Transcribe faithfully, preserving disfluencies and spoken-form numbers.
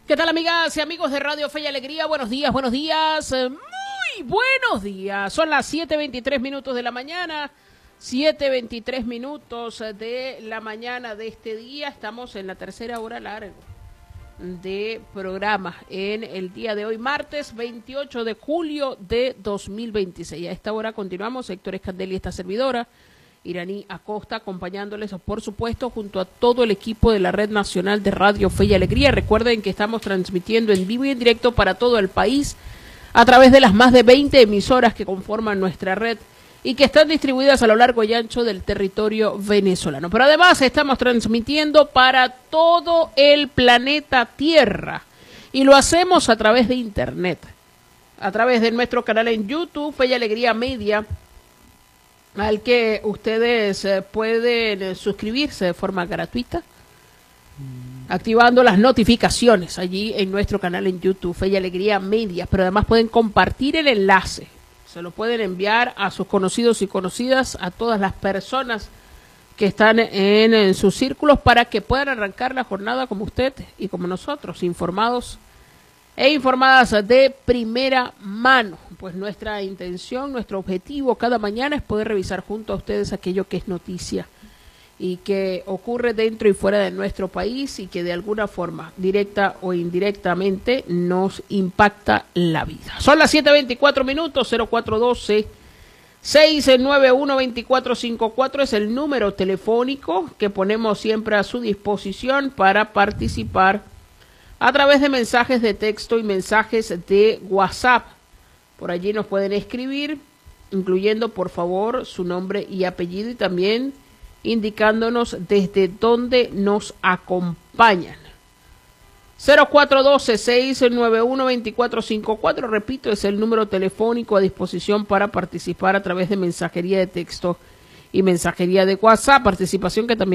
¿Qué tal, amigas y amigos de Radio Fe y Alegría? Buenos días, buenos días, eh, muy buenos días. Son las siete veintitrés minutos de la mañana, siete veintitrés minutos de la mañana de este día. Estamos en la tercera hora larga de programa en el día de hoy, martes veintiocho de julio de dos mil veintiséis. A esta hora continuamos, Héctor Escandel y esta servidora, Iraní Acosta, acompañándoles, por supuesto, junto a todo el equipo de la Red Nacional de Radio Fe y Alegría. Recuerden que estamos transmitiendo en vivo y en directo para todo el país a través de las más de veinte emisoras que conforman nuestra red y que están distribuidas a lo largo y ancho del territorio venezolano. Pero además estamos transmitiendo para todo el planeta Tierra y lo hacemos a través de Internet, a través de nuestro canal en YouTube, Fe y Alegría Media, al que ustedes eh, pueden eh, suscribirse de forma gratuita, activando las notificaciones allí en nuestro canal en YouTube, Fe y Alegría Media, pero además pueden compartir el enlace, se lo pueden enviar a sus conocidos y conocidas, a todas las personas que están en, en sus círculos, para que puedan arrancar la jornada como usted y como nosotros, informados e informadas de primera mano. Pues nuestra intención, nuestro objetivo cada mañana es poder revisar junto a ustedes aquello que es noticia y que ocurre dentro y fuera de nuestro país y que de alguna forma, directa o indirectamente, nos impacta la vida. Son las siete veinticuatro minutos, cero cuatro uno dos, seis nueve uno, dos cuatro cinco cuatro es el número telefónico que ponemos siempre a su disposición para participar a través de mensajes de texto y mensajes de WhatsApp. Por allí nos pueden escribir, incluyendo, por favor, su nombre y apellido y también indicándonos desde dónde nos acompañan. cero cuatro uno dos, seis nueve uno, dos cuatro cinco cuatro, repito, es el número telefónico a disposición para participar a través de mensajería de texto y mensajería de WhatsApp, participación que también